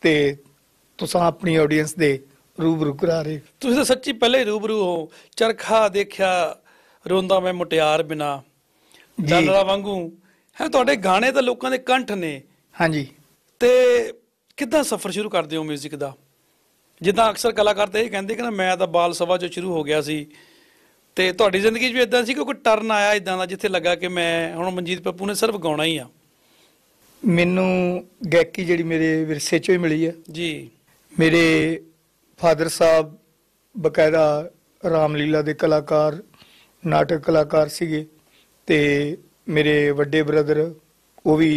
ਤੇ ਤੁਸੀਂ ਆਪਣੀ ਆਡੀਅנס ਦੇ रूबरू करा रहे। ਤੁਸੀਂ ਤਾਂ ਸੱਚੀ ਪਹਿਲੇ ਹੀ ਰੂਬਰੂ ਹੋ। ਚਰਖਾ ਦੇਖਿਆ ਰੋਂਦਾ ਮੈਂ ਮੁਟਿਆਰ ਬਿਨਾ, ਡਾਲਰਾਂ ਵਾਂਗੂ ਹੈ। ਤੁਹਾਡੇ ਗਾਣੇ ਤਾਂ ਲੋਕਾਂ ਦੇ ਕੰਠ ਨੇ। ਹਾਂਜੀ। ਤੇ ਕਿੱਦਾਂ ਸਫ਼ਰ ਸ਼ੁਰੂ ਕਰਦੇ ਹੋ 뮤직 ਦਾ? ਜਿੱਦਾਂ ਅਕਸਰ ਕਲਾਕਾਰ ਤਾਂ ਇਹ ਕਹਿੰਦੇ ਕਿ ਨਾ ਮੈਂ ਤਾਂ ਬਾਲ ਸਭਾ 'ਚੋਂ ਸ਼ੁਰੂ ਹੋ ਗਿਆ ਸੀ, ਤੇ ਤੁਹਾਡੀ ਜ਼ਿੰਦਗੀ 'ਚ ਵੀ ਇਦਾਂ ਸੀ ਕਿ ਕੋਈ ਟਰਨ ਆਇਆ ਇਦਾਂ ਦਾ ਜਿੱਥੇ ਲੱਗਾ ਕਿ ਮੈਂ ਹੁਣ ਮਨਜੀਤ ਪੱਪੂ ਨੇ ਸਿਰਫ ਗਾਉਣਾ ਹੀ ਆ? ਮੈਨੂੰ ਗਾਇਕੀ ਜਿਹੜੀ ਮੇਰੇ ਵਿਰਸੇ 'ਚੋਂ ਹੀ ਮਿਲੀ ਹੈ ਜੀ। ਮੇਰੇ ਫਾਦਰ ਸਾਹਿਬ ਬਕਾਇਦਾ ਰਾਮਲੀਲਾ ਦੇ ਕਲਾਕਾਰ, ਨਾਟਕ ਕਲਾਕਾਰ ਸੀਗੇ, ਤੇ ਮੇਰੇ ਵੱਡੇ ਬ੍ਰਦਰ ਉਹ ਵੀ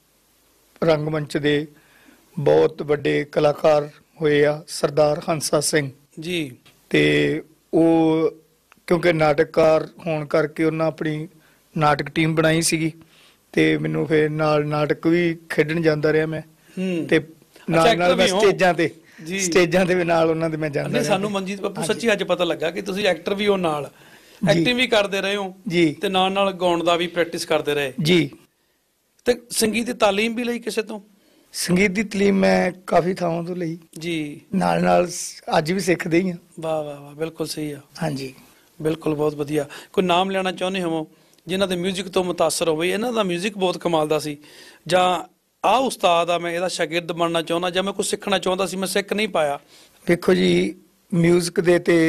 ਰੰਗਮੰਚ ਦੇ ਬਹੁਤ ਵੱਡੇ ਕਲਾਕਾਰ ਹੋਏ ਆ, ਸਰਦਾਰ ਹੰਸਾ ਸਿੰਘ ਜੀ। ਤੇ ਉਹ ਕਿਉਂਕਿ ਨਾਟਕਕਾਰ ਹੋਣ ਕਰਕੇ ਉਹਨਾਂ ਆਪਣੀ ਨਾਟਕ ਟੀਮ ਬਣਾਈ ਸੀਗੀ, ਤੇ ਮੈਨੂੰ ਫਿਰ ਨਾਲ ਨਾਟਕ ਵੀ ਖੇਡਣ ਜਾਂਦਾ ਰਿਹਾ ਮੈਂ, ਤੇ ਨਾਲ ਨਾਲ ਮੈਂ ਸਟੇਜਾਂ ਤੇ ਵੀ ਨਾਲ ਉਹਨਾਂ ਦੇ ਮੈਂ ਜਾਂਦਾ ਰਿਹਾ। ਸਾਨੂੰ ਮਨਜੀਤ ਪੱਪੂ ਸੱਚੀ ਅੱਜ ਪਤਾ ਲੱਗਾ ਕਿ ਤੁਸੀਂ ਐਕਟਰ ਵੀ ਹੋ, ਨਾਲ ਐਕਟਿੰਗ ਵੀ ਕਰਦੇ ਰਹੇ ਹੋ ਜੀ, ਤੇ ਨਾਲ ਨਾਲ ਗਾਉਣ ਦਾ ਵੀ ਪ੍ਰੈਕਟਿਸ ਕਰਦੇ ਰਹੇ ਜੀ। ਤੇ ਸੰਗੀਤ ਦੀ ਤਾਲੀਮ ਵੀ ਲਈ ਕਿਸੇ ਤੋਂ? ਸੰਗੀਤ ਦੀ ਤਾਲੀਮ ਮੈਂ ਕਾਫੀ ਥਾਵਾਂ ਤੋਂ ਲਈ ਜੀ, ਨਾਲ ਨਾਲ ਅੱਜ ਵੀ ਸਿੱਖਦੇ ਹੀ ਆ। ਵਾਹ ਵਾਹ ਵਾਹ, ਬਿਲਕੁਲ ਸਹੀ ਆ। ਹਾਂਜੀ, ਬਿਲਕੁਲ, ਬਹੁਤ ਵਧੀਆ। ਕੋਈ ਨਾਮ ਲੈਣਾ ਚਾਹੁੰਦੇ ਹੋ ਜਿਨ੍ਹਾਂ ਦੇ 뮤직 ਤੋਂ ਮੁਤਾਸਰ ਹੋਵੇ, ਇਹਨਾਂ ਦਾ 뮤직 ਬਹੁਤ ਕਮਾਲ ਦਾ ਸੀ, ਜਾਂ ਆਹ ਉਸਤਾਦ ਆ ਮੈਂ ਇਹਦਾ ਸ਼ਾਗਿਰਦ ਬਣਨਾ ਚਾਹੁੰਦਾ, ਜਾਂ ਮੈਂ ਕੁਝ ਸਿੱਖਣਾ ਚਾਹੁੰਦਾ ਸੀ ਮੈਂ ਸਿੱਖ ਨਹੀਂ ਪਾਇਆ? ਵੇਖੋ ਜੀ, 뮤직 ਦੇ ਤੇ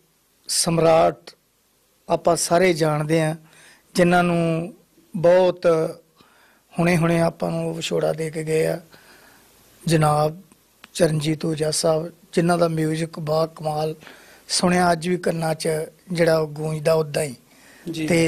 ਸਮਰਾਟ ਆਪਾਂ ਸਾਰੇ ਜਾਣਦੇ ਆ, ਜਿਨ੍ਹਾਂ ਨੂੰ ਬਹੁਤ ਹੁਣੇ ਆਪਾਂ ਨੂੰ ਵਿਛੋੜਾ ਦੇ ਕੇ ਗਏ ਆ, ਜਨਾਬ ਚਰਨਜੀਤ ਓਜਾ ਸਾਹਿਬ, ਜਿਨ੍ਹਾਂ ਦਾ 뮤직 ਬਾ ਕਮਾਲ ਸੁਣਿਆ ਅੱਜ ਵੀ ਕੰਨਾਂ 'ਚ ਜਿਹੜਾ ਗੂੰਜਦਾ ਉੱਦਾਂ ਹੀ। ਤੇ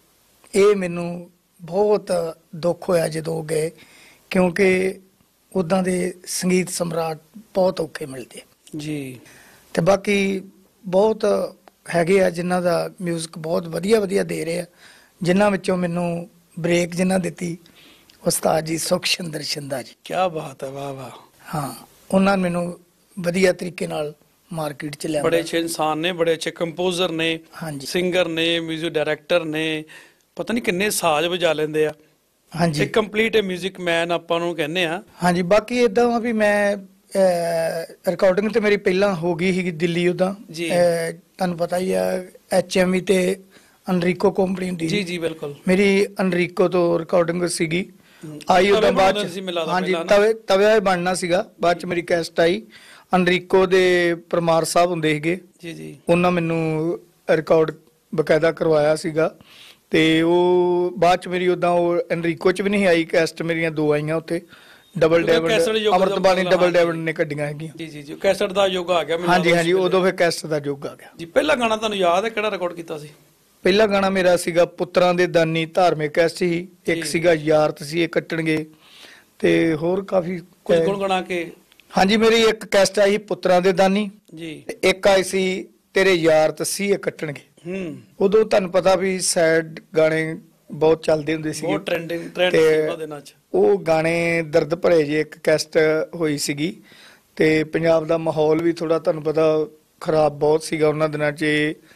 ਇਹ ਮੈਨੂੰ ਬਹੁਤ ਦੁੱਖ ਹੋਇਆ ਜਦੋਂ ਉਹ ਗਏ, ਕਿਉਂਕਿ ਉੱਦਾਂ ਦੇ ਸੰਗੀਤ ਸਮਰਾਟ ਬਹੁਤ ਔਖੇ ਮਿਲਦੇ ਜੀ। ਤੇ ਬਾਕੀ ਬਹੁਤ ਹੈਗੇ ਆ ਜਿਨ੍ਹਾਂ ਦਾ 뮤직 ਬਹੁਤ ਵਧੀਆ ਦੇ ਰਹੇ ਆ, ਜਿਨ੍ਹਾਂ ਵਿੱਚੋਂ ਮੈਨੂੰ ਬ੍ਰੇਕ ਜਿਨ੍ਹਾਂ ਦਿੱਤੀ ਉਸਤਾਦ ਜੀ ਸੁਖਸ਼ਿੰਦਰ ਸ਼ਿੰਦਾ ਜੀ। ਕੀ ਬਾਤ ਹੈ, ਵਾਹ ਵਾਹ। ਹਾਂ, ਉਹਨਾਂ ਨੇ ਮੈਨੂੰ ਵਧੀਆ ਤਰੀਕੇ ਨਾਲ ਮਾਰਕੀਟ 'ਚ ਲਿਆਂਦਾ। ਬੜੇ ਅੱਛੇ ਇਨਸਾਨ ਨੇ, ਬੜੇ ਅੱਛੇ ਕੰਪੋਜ਼ਰ ਨੇ, ਸਿੰਗਰ ਨੇ, 뮤직 ਡਾਇਰੈਕਟਰ ਨੇ, ਪਤਾ ਨਹੀਂ ਕਿੰਨੇ ਸਾਜ਼ ਵਜਾ ਲੈਂਦੇ ਆ। ਹਾਂਜੀ, ਇੱਕ ਕੰਪਲੀਟ 뮤직 ਮੈਨ ਆਪਾਂ ਨੂੰ ਕਹਿੰਦੇ ਆ। ਹਾਂਜੀ, ਬਾਕੀ ਇਦਾਂ ਆ ਵੀ ਮੈਂ ਰਿਕਾਰਡਿੰਗ ਤੇ ਮੇਰੀ ਪਹਿਲਾਂ ਹੋ ਗਈ ਸੀ ਦਿੱਲੀ, ਉਦਾਂ ਤੁਹਾਨੂੰ ਪਤਾ ਹੀ ਆ HMV ਤੇ ਅਨਰੀਕੋ ਕੰਪਨੀ ਹੁੰਦੀ। ਜੀ ਜੀ ਬਿਲਕੁਲ। ਮੇਰੀ ਅਨਰੀਕੋ ਤੋਂ ਰਿਕਾਰਡਿੰਗ ਸੀਗੀ, ਆਈ ਉਦਾਂ ਬਾਅਦ ਹਾਂਜੀ ਤਵੇ ਬਣਨਾ ਸੀਗਾ, ਬਾਅਦ ਚ ਮੇਰੀ ਕੈਸਟ ਆਈ। ਅਨਰੀਕੋ ਦੇ ਪਰਮਾਰ ਸਾਹਿਬ ਹੁੰਦੇ ਸੀਗੇ ਜੀ ਜੀ, ਉਹਨਾਂ ਮੈਨੂੰ ਰਿਕਾਰਡ ਬਕਾਇਦਾ ਕਰਵਾਇਆ ਸੀਗਾ, ਤੇ ਉਹ ਬਾਅਦ ਚ ਮੇਰੀ ਉਦਾਂ ਉਹ ਅਨਰੀਕੋ ਚ ਵੀ ਨਹੀਂ ਆਈ ਕੈਸਟ, ਮੇਰੀਆਂ ਦੋ ਆਈਆਂ ਉੱਥੇ, ਡਬਲ ਡੈਵਿਡ ਅਮਰਤਬਾਣੀ ਡਬਲ ਡੈਵਿਡ ਨੇ ਕੱਢੀਆਂ ਹੈਗੀਆਂ। ਜੀ ਜੀ ਜੀ, ਕੈਸਟ ਦਾ ਯੁੱਗ ਆ ਗਿਆ। ਹਾਂਜੀ ਹਾਂਜੀ, ਉਦੋਂ ਫਿਰ ਕੈਸਟ ਦਾ ਯੁੱਗ ਆ ਗਿਆ ਜੀ। ਪਹਿਲਾ ਗਾਣਾ ਤੁਹਾਨੂੰ ਯਾਦ ਹੈ ਕਿਹੜਾ ਰਿਕਾਰਡ ਕੀਤਾ ਸੀ? ਪਹਿਲਾ ਗਾਣਾ ਮੇਰਾ ਸੀਗਾ ਪੁੱਤਰਾਂ ਦੇ ਦਾਨੀ, ਧਾਰਮਿਕ ਕੈਸਟ ਸੀ, ਇੱਕ ਸੀਗਾ ਯਾਰ ਤਸੀਹੇ ਕੱਟਣਗੇ, ਤੇ ਹੋਰ ਕਾਫੀ ਕੁਝ ਗੁਣਗੁਣਾ ਕੇ। ਹਾਂਜੀ, ਮੇਰੀ ਇੱਕ ਕੈਸਟ ਆਈ ਪੁੱਤਰਾਂ ਦੇ ਦਾਨੀ ਜੀ, ਇੱਕ ਆਈ ਸੀ ਤੇਰੇ ਯਾਰ ਤਸੀਹੇ ਕੱਟਣਗੇ। ਉਦੋਂ ਤੁਹਾਨੂੰ ਪਤਾ ਵੀ ਸੈਡ ਗਾਣੇ ਬਹੁਤ ਚੱਲਦੇ ਹੁੰਦੇ ਸੀ, ਬਹੁਤ ਟ੍ਰੈਂਡਿੰਗ ਟ੍ਰੈਂਡ ਸੀ ਉਹਨਾਂ ਦਿਨਾਂ 'ਚ। ਉਹ ਗਾਣੇ ਦਰਦ ਭਰੇ ਜੇ ਇੱਕ ਕੈਸਟ ਹੋਈ ਸੀਗੀ, ਤੇ ਪੰਜਾਬ ਦਾ ਮਾਹੌਲ ਵੀ ਥੋੜਾ ਤੁਹਾਨੂੰ ਪਤਾ ਖਰਾਬ ਬਹੁਤ ਸੀਗਾ ਉਹਨਾਂ ਦਿਨਾਂ 'ਚ।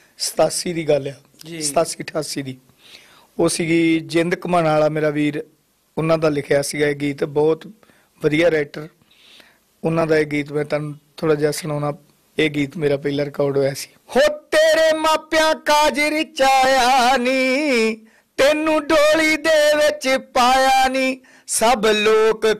87 ਦੀ ਗੱਲ ਆ, 87 88 ਦੀ। ਉਹ ਸੀਗੀ ਜਿੰਦ ਘਮਾਣ ਵਾਲਾ ਮੇਰਾ ਵੀਰ, ਉਹਨਾਂ ਦਾ ਲਿਖਿਆ ਸੀਗਾ ਇਹ ਗੀਤ, ਬਹੁਤ ਵਧੀਆ ਰਾਈਟਰ ਉਹਨਾਂ ਦਾ ਇਹ ਗੀਤ ਮੈਂ ਤੁਹਾਨੂੰ ਥੋੜਾ ਜਿਹਾ ਸੁਣਾਉਣਾ। ਇਹ ਗੀਤ ਮੇਰਾ ਪਹਿਲਾ ਰਿਕਾਰਡ ਹੋਇਆ ਸੀ। ਹੋ ਤੇਰੇ ਮਾਪਿਆਂ ਕਾਜ ਰਚਾਇਆ ਨੀ, ਤੈਨੂੰ ਡੋਲੀ ਦੇ ਵਿੱਚ ਪਾਇਆ ਨੀ, ਸਭ ਲੋਕ